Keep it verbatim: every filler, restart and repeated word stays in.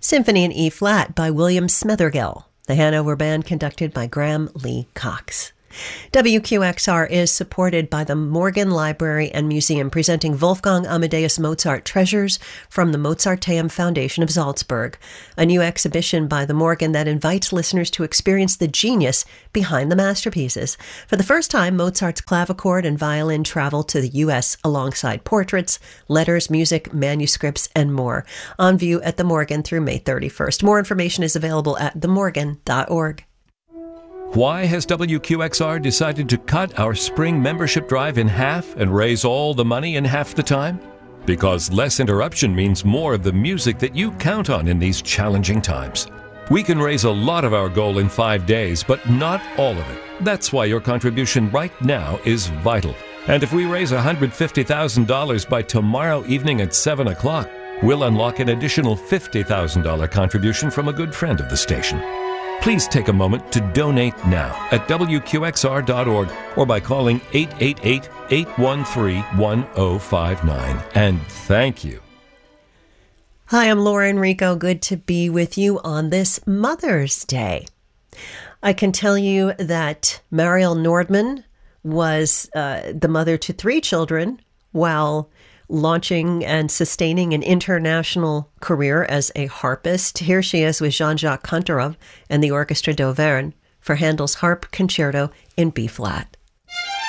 Symphony in E flat by William Smethergill. The Hanover Band conducted by Graham Lee Cox. W Q X R is supported by the Morgan Library and Museum, presenting Wolfgang Amadeus Mozart Treasures from the Mozarteum Foundation of Salzburg, a new exhibition by the Morgan that invites listeners to experience the genius behind the masterpieces. For the first time, Mozart's clavichord and violin travel to the U S alongside portraits, letters, music, manuscripts, and more. On view at the Morgan through May thirty-first. More information is available at the morgan dot org. Why has W Q X R decided to cut our spring membership drive in half and raise all the money in half the time? Because less interruption means more of the music that you count on in these challenging times. We can raise a lot of our goal in five days, but not all of it. That's why your contribution right now is vital. And if we raise one hundred fifty thousand dollars by tomorrow evening at seven o'clock, we'll unlock an additional fifty thousand dollars contribution from a good friend of the station. Please take a moment to donate now at W Q X R dot org or by calling eight eight eight, eight one three, one zero five nine. And thank you. Hi, I'm Laura Enrico. Good to be with you on this Mother's Day. I can tell you that Mariel Nordman was uh, the mother to three children while launching and sustaining an international career as a harpist. Here she is with Jean-Jacques Kantorov and the Orchestra d'Auvergne for Handel's Harp Concerto in B-flat.